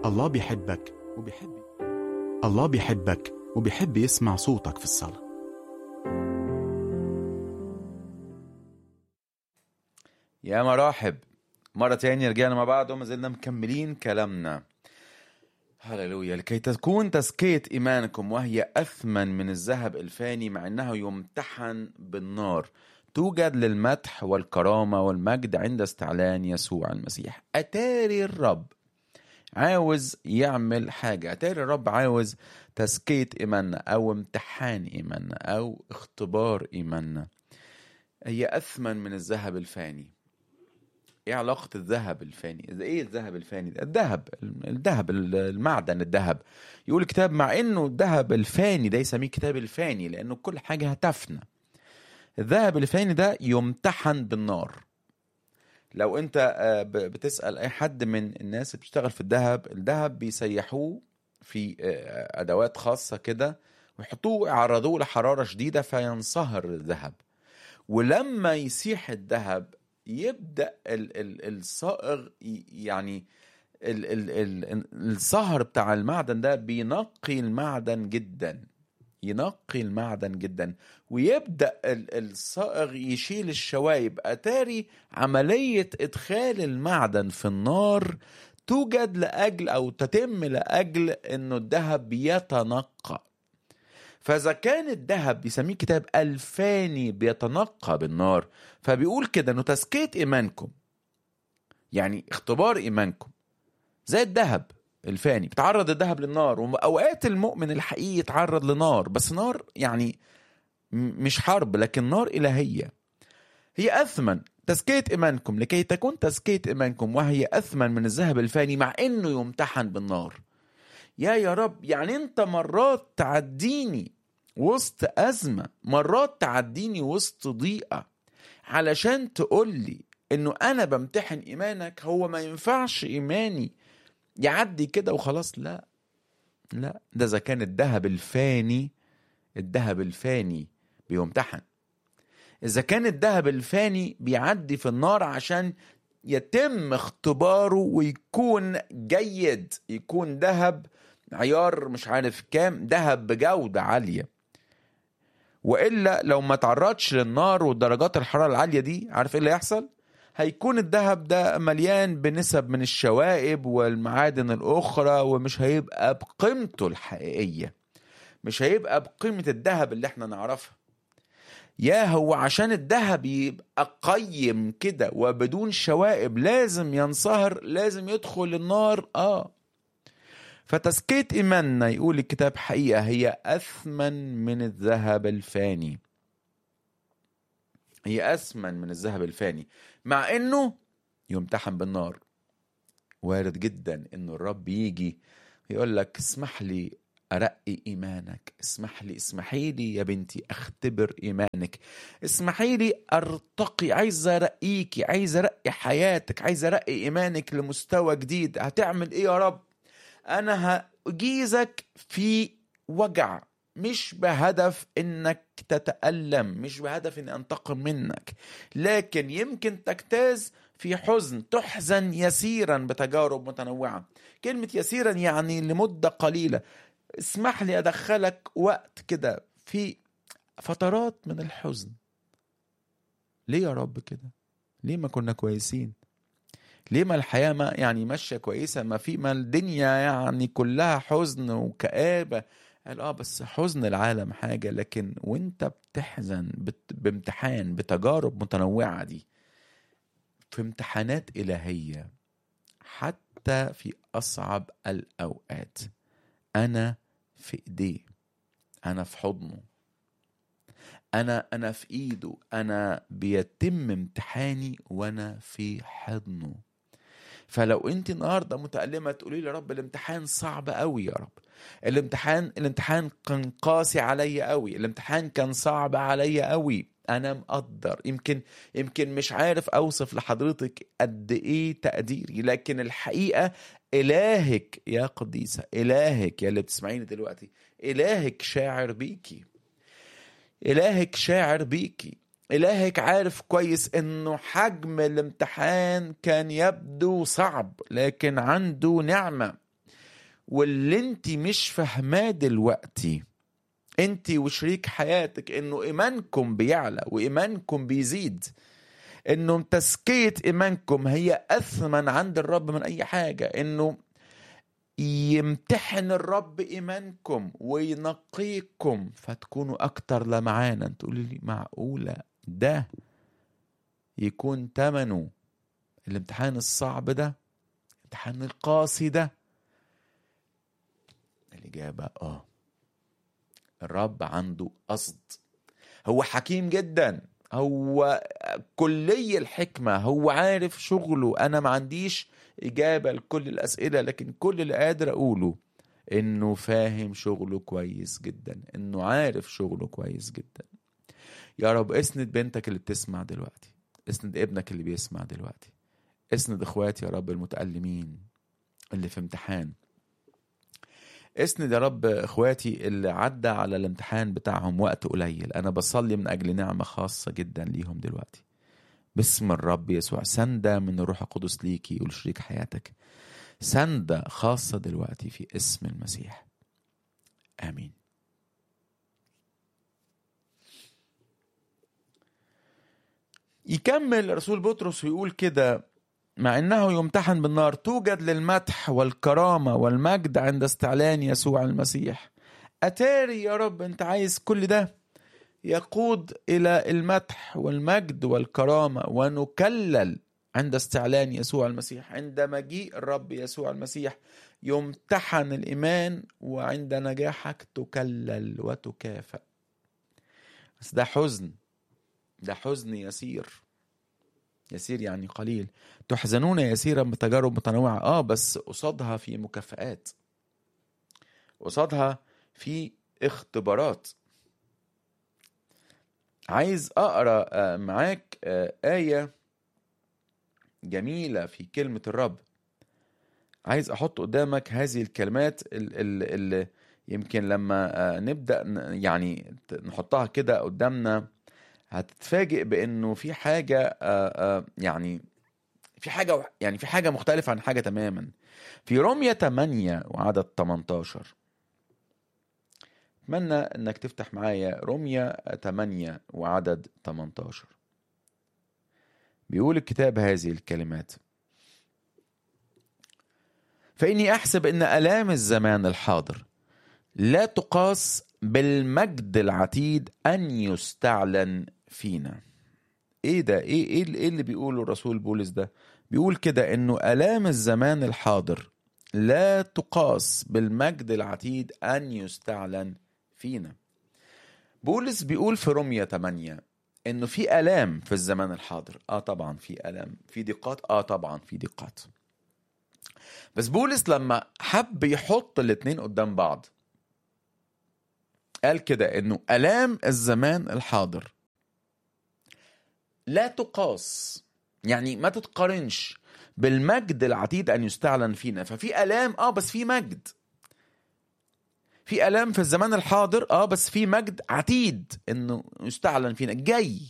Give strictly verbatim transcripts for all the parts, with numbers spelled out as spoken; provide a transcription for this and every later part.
الله بيحبك وبيحب الله بيحبك وبيحب يسمع صوتك في الصلاة. يا مراحب مرة تانية، رجعنا مع بعض وما زلنا مكملين كلامنا. هللويا. لكي تكون تزكية إيمانكم وهي أثمن من الذهب الفاني مع أنه يمتحن بالنار، توجد للمدح والكرامة والمجد عند استعلان يسوع المسيح. أتاري الرب عاوز يعمل حاجة، أتاري الرب عاوز تزكية إيماننا أو امتحان إيماننا أو اختبار إيماننا. هي أثمن من الذهب الفاني. ايه علاقة الذهب الفاني؟ ايه الذهب الفاني ده؟ الذهب الذهب المعدن الذهب. يقول الكتاب مع انه الذهب الفاني ده يسميه كتاب الفاني لانه كل حاجة هتفنى. الذهب الفاني ده يمتحن بالنار. لو انت بتسأل اي حد من الناس اللي بتشتغل في الذهب، الذهب بيسيحوه في ادوات خاصة كده ويحطوه يعرضوه لحرارة شديدة فينصهر الذهب. ولما يسيح الذهب يبدأ ال ال الصائغ يعني ال ال ال الصهر بتاع المعدن ده بينقي المعدن جدا، ينقي المعدن جدا، ويبدأ ال الصائغ يشيل الشوايب. أتاري عملية إدخال المعدن في النار توجد لأجل أو تتم لأجل أنه الذهب يتنقى. فإذا كان الذهب بيسميه كتاب الفاني بيتنقى بالنار، فبيقول كده انه تزكية ايمانكم يعني اختبار ايمانكم زي الذهب الفاني. بتعرض الذهب للنار، واوقات المؤمن الحقيقي يتعرض لنار، بس نار يعني مش حرب لكن نار الهية. هي اثمن تزكية ايمانكم لكي تكون تزكية ايمانكم وهي اثمن من الذهب الفاني مع انه يمتحن بالنار. يا يا رب، يعني انت مرات تعديني وسط أزمة، مرات تعديني وسط ضيقة علشان تقولي انه انا بمتحن ايمانك. هو ما ينفعش ايماني يعدي كده وخلاص. لا لا، ده اذا كان الذهب الفاني، الذهب الفاني بيمتحن. اذا كان الذهب الفاني بيعدي في النار عشان يتم اختباره ويكون جيد، يكون ذهب عيار مش عارف كام، ذهب بجودة عالية. وإلا لو ما تعرضش للنار ودرجات الحرارة العالية دي، عارف إيه اللي يحصل؟ هيكون الذهب ده مليان بنسب من الشوائب والمعادن الأخرى، ومش هيبقى بقيمته الحقيقية، مش هيبقى بقيمة الذهب اللي احنا نعرفها. يا هو عشان الذهب يبقى قيم كده وبدون شوائب لازم ينصهر، لازم يدخل النار. آه فتزكية إيماننا يقول الكتاب حقيقة هي أثمن من الذهب الفاني. هي أثمن من الذهب الفاني مع أنه يمتحن بالنار. وارد جدا أنه الرب يجي يقول لك اسمح لي أرقي إيمانك، اسمح لي اسمحي لي يا بنتي أختبر إيمانك، اسمحي لي أرتقي، عايز أرقيكي، عايز أرقي حياتك، عايز أرقي إيمانك لمستوى جديد. هتعمل إيه يا رب؟ أنا هجيزك في وجع، مش بهدف إنك تتألم، مش بهدف إن أنتقم منك، لكن يمكن تجتاز في حزن، تحزن يسيرا بتجارب متنوعة. كلمة يسيرا يعني لمدة قليلة. اسمح لي أدخلك وقت كده في فترات من الحزن. ليه يا رب كده؟ ليه ما كنا كويسين؟ ليه ما الحياة ما يعني ماشية كويسة؟ ما في ما الدنيا يعني كلها حزن وكآبة. قال اه بس حزن العالم حاجة، لكن وانت بتحزن بت بامتحان بتجارب متنوعة دي، في امتحانات إلهية، حتى في أصعب الأوقات أنا في إيديه، أنا في حضنه، أنا أنا في إيده، أنا بيتم امتحاني وأنا في حضنه. فلو انت النهارده متألمة تقولي لي رب الامتحان صعب قوي، يا رب الامتحان الامتحان كان قاسي عليا قوي، الامتحان كان صعب عليا قوي، انا مقدر، يمكن يمكن مش عارف اوصف لحضرتك قد ايه تقديري، لكن الحقيقة الهك يا قديسة، الهك يا اللي بتسمعيني دلوقتي، الهك شاعر بيكي، الهك شاعر بيكي، إلهك عارف كويس إنه حجم الامتحان كان يبدو صعب، لكن عنده نعمة. واللي انت مش فاهماه دلوقتي انت وشريك حياتك، انه ايمانكم بيعلى وايمانكم بيزيد، انه تزكية ايمانكم هي اثمن عند الرب من اي حاجة، انه يمتحن الرب ايمانكم وينقيكم فتكونوا اكتر لمعانا. تقولي لي معقولة ده يكون تمنه الامتحان الصعب ده، الامتحان القاسي ده؟ الإجابة آه. الرب عنده قصد، هو حكيم جدا، هو كلي الحكمة، هو عارف شغله. أنا ما عنديش إجابة لكل الأسئلة، لكن كل اللي قادر أقوله إنه فاهم شغله كويس جدا، إنه عارف شغله كويس جدا. يا رب اسند بنتك اللي بتسمع دلوقتي، اسند ابنك اللي بيسمع دلوقتي، اسند اخواتي يا رب المتألمين اللي في امتحان، اسند يا رب اخواتي اللي عدى على الامتحان بتاعهم وقت قليل. انا بصلي من اجل نعمة خاصة جدا ليهم دلوقتي باسم الرب يسوع. سندة من الروح القدس ليكي ولشريك حياتك، سندة خاصة دلوقتي في اسم المسيح، آمين. يكمل رسول بطرس ويقول كده: مع انه يمتحن بالنار توجد للمدح والكرامة والمجد عند استعلان يسوع المسيح. اتاري يا رب انت عايز كل ده يقود الى المدح والمجد والكرامة، ونكلل عند استعلان يسوع المسيح. عند مجيء الرب يسوع المسيح يمتحن الإيمان، وعند نجاحك تكلل وتكافئ. بس ده حزن، ده حزن يسير. يسير يعني قليل. تحزنون يسيرا بتجارب متنوعة، آه بس قصادها في مكافآت، قصادها في اختبارات. عايز أقرأ معاك آية جميلة في كلمة الرب. عايز أحط قدامك هذه الكلمات اللي يمكن لما نبدأ يعني نحطها كده قدامنا هتتفاجئ بأنه في حاجة يعني في حاجة يعني في حاجة مختلفة عن حاجة تماما. في رومية ثمانية وعدد ثمانية عشر، أتمنى أنك تفتح معايا رومية ثمانية وعدد ثمانية عشر. بيقول الكتاب هذه الكلمات: فإني أحسب أن آلام الزمان الحاضر لا تقاس بالمجد العتيد أن يستعلن فينا. إيه ده؟ إيه, إيه اللي بيقوله الرسول بولس ده؟ بيقول كده إنه آلام الزمان الحاضر لا تقاس بالمجد العتيد أن يستعلن فينا. بولس بيقول في رومية ثمانية إنه في آلام في الزمان الحاضر. آه طبعا في آلام، في ضيقات، آه طبعا في ضيقات. بس بولس لما حب يحط الاتنين قدام بعض قال كده إنه آلام الزمان الحاضر لا تقاس، يعني ما تتقارنش بالمجد العتيد أن يستعلن فينا. ففي آلام آه بس في مجد. في آلام في الزمان الحاضر آه بس في مجد عتيد إنه يستعلن فينا جاي.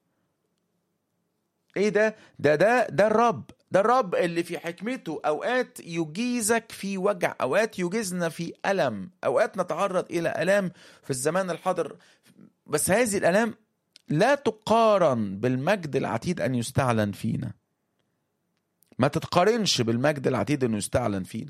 إيه ده؟ ده ده ده الرب، ده الرب اللي في حكمته أوقات يجيزك في وجع، أوقات يجيزنا في ألم، أوقات نتعرض إلى ألام في الزمان الحاضر، بس هذه الألام لا تقارن بالمجد العتيد أن يستعلن فينا. ما تتقارنش بالمجد العتيد أن يستعلن فينا.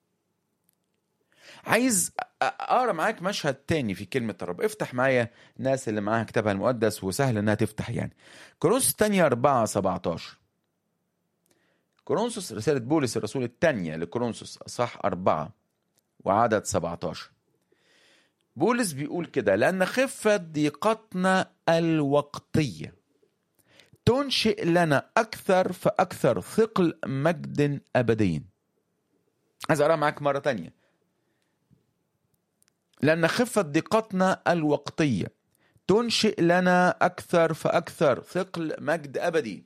عايز أقرأ معاك مشهد تاني في كلمة الرب. افتح معايا الناس اللي معاها كتابها المقدس وسهل انها تفتح يعني. كورنثوس الثانية أربعة سبعة عشر. كورنثوس رسالة بولس الرسول الثانية لكورنثوس أصحاح أربعة وعدد سبعة عشر. بولس بيقول كده: لأن خفة ضيقتنا الوقتية تنشئ لنا أكثر فأكثر ثقل مجد أبدي. عايز أقرأ معاك مرة تانية. لأن خفة ضيقتنا الوقتية تنشئ لنا أكثر فأكثر ثقل مجد أبدي.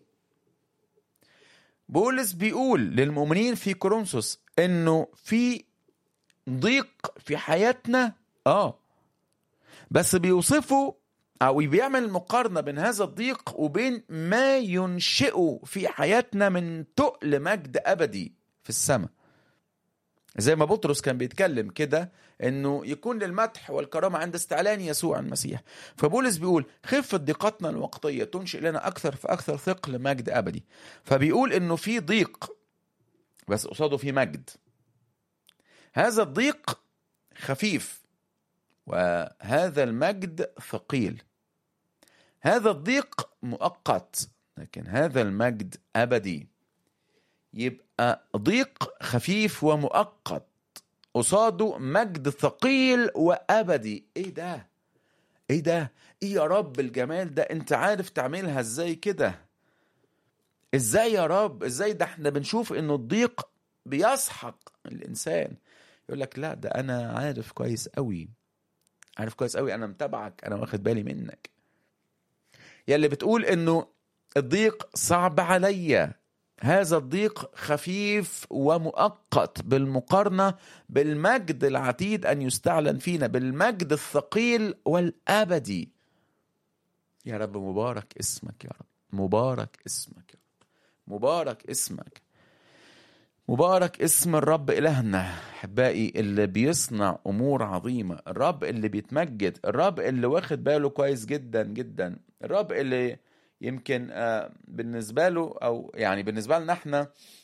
بولس بيقول للمؤمنين في كورنثوس إنه في ضيق في حياتنا آه بس بيوصفوا أو بيعمل مقارنة بين هذا الضيق وبين ما ينشئه في حياتنا من تقل مجد أبدي في السماء. زي ما بطرس كان بيتكلم كده انه يكون للمدح والكرامة عند استعلان يسوع المسيح. فبولس بيقول خفة ضيقتنا الوقتية تنشئ لنا اكثر فاكثر ثقل مجد ابدي. فبيقول انه في ضيق بس قصاده في مجد. هذا الضيق خفيف وهذا المجد ثقيل. هذا الضيق مؤقت لكن هذا المجد أبدي. يبقى ضيق خفيف ومؤقت قصاده مجد ثقيل وأبدي. ايه ده ايه ده ايه يا رب الجمال ده؟ انت عارف تعملها ازاي كده؟ ازاي يا رب؟ ازاي ده احنا بنشوف انه الضيق بيسحق الانسان. يقول لك لا، ده انا عارف كويس قوي، عارف كويس قوي، انا متابعك، انا واخد بالي منك. يا اللي بتقول انه الضيق صعب عليا، هذا الضيق خفيف ومؤقت بالمقارنة بالمجد العتيد ان يستعلن فينا، بالمجد الثقيل والابدي. يا رب مبارك اسمك، يا رب مبارك اسمك، يا رب مبارك اسمك، مبارك اسم الرب إلهنا. أحبائي اللي بيصنع أمور عظيمة، الرب اللي بيتمجد، الرب اللي واخد باله كويس جدا جدا، الرب اللي يمكن بالنسبة له أو يعني بالنسبة لنا احنا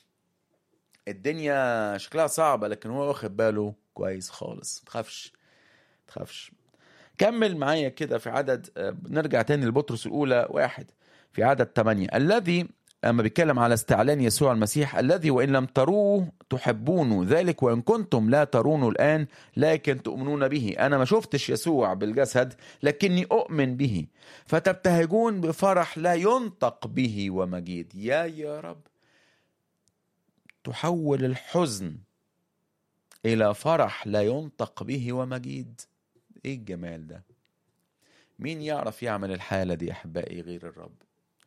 الدنيا شكلها صعبة، لكن هو واخد باله كويس خالص. تخافش تخافش. كمل معايا كده في عدد، نرجع تاني لبطرس الأولى واحد في عدد ثمانية. الذي أما بيتكلم على استعلان يسوع المسيح، الذي وإن لم تروه تحبون ذلك، وإن كنتم لا ترونه الآن لكن تؤمنون به. أنا ما شفتش يسوع بالجسد لكني أؤمن به، فتبتهجون بفرح لا ينطق به ومجيد. يا يا رب تحول الحزن إلى فرح لا ينطق به ومجيد. إيه الجمال ده؟ مين يعرف يعمل الحالة دي أحبائي غير الرب؟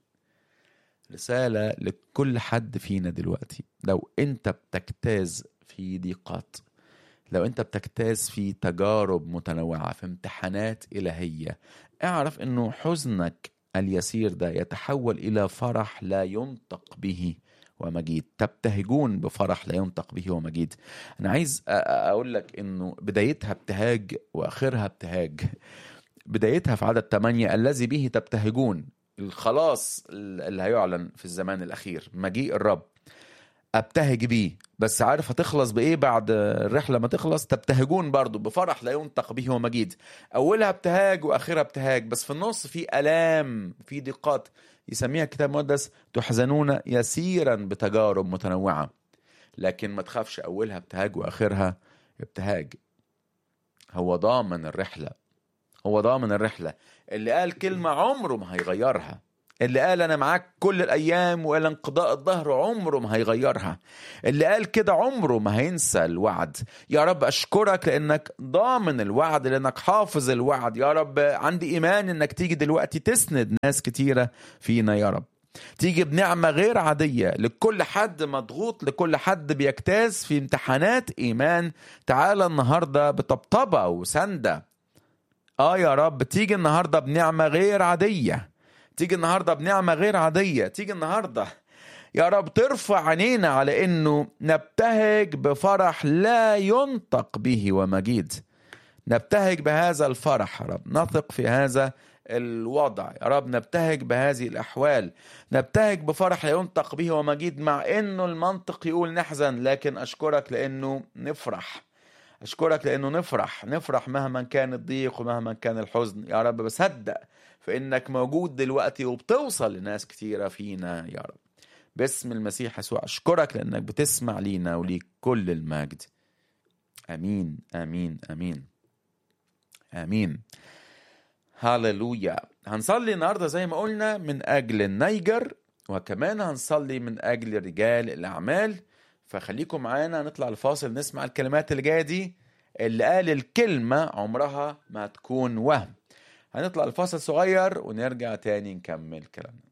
رسالة لكل حد فينا دلوقتي. لو انت بتجتاز في ضيقات، لو انت بتجتاز في تجارب متنوعة، في امتحانات إلهية، اعرف انه حزنك اليسير ده يتحول إلى فرح لا ينطق به ومجيد. تبتهجون بفرح لا ينطق به ومجيد. أنا عايز أقول لك انه بدايتها ابتهاج وآخرها ابتهاج. بدايتها في عدد ثمانية، الذي به تبتهجون، الخلاص اللي هيعلن في الزمان الأخير، مجيء الرب، أبتهج بيه. بس عارف هتخلص بإيه بعد الرحلة ما تخلص؟ تبتهجون برضو بفرح لا ينطق به ومجيد. أولها ابتهاج وآخرها ابتهاج، بس في النص في ألام، في ضيقات، يسميها الكتاب المقدس تحزنون يسيرا بتجارب متنوعة. لكن ما تخافش، أولها ابتهاج وآخرها ابتهاج. هو ضامن الرحلة، هو ضامن الرحلة. اللي قال كلمة عمره ما هيغيرها، اللي قال أنا معاك كل الأيام وإلى انقضاء الظهر عمره ما هيغيرها، اللي قال كده عمره ما هينسى الوعد. يا رب أشكرك لأنك ضامن الوعد، لأنك حافظ الوعد. يا رب عندي إيمان أنك تيجي دلوقتي تسند ناس كتيرة فينا، يا رب تيجي بنعمة غير عادية لكل حد مضغوط، لكل حد بيجتاز في امتحانات إيمان. تعالى النهاردة بطبطبة وسندة. آه يا رب تيجي النهاردة بنعمة غير عادية، تيجي النهاردة بنعمة غير عادية، تيجي النهاردة يا رب ترفع عينينا على إنه نبتهج بفرح لا ينطق به ومجيد. نبتهج بهذا الفرح يا رب، نثق في هذا الوضع يا رب، نبتهج بهذه الأحوال، نبتهج بفرح لا ينطق به ومجيد، مع إنه المنطق يقول نحزن، لكن أشكرك لأنه نفرح. أشكرك لأنه نفرح، نفرح مهما كان الضيق ومهما كان الحزن يا رب. بصدق فإنك موجود دلوقتي وبتوصل لناس كتيرة فينا يا رب، باسم المسيح يسوع. أشكرك لأنك بتسمع لينا وليك كل المجد. أمين أمين أمين آمين. هاللويا. هنصلي النهاردة زي ما قلنا من أجل النيجر، وكمان هنصلي من أجل رجال الأعمال. فخليكم معانا، نطلع الفاصل نسمع الكلمات اللي جاية دي. اللي قال الكلمة عمرها ما تكون وهم. هنطلع الفاصل صغير ونرجع تاني نكمل كلامنا.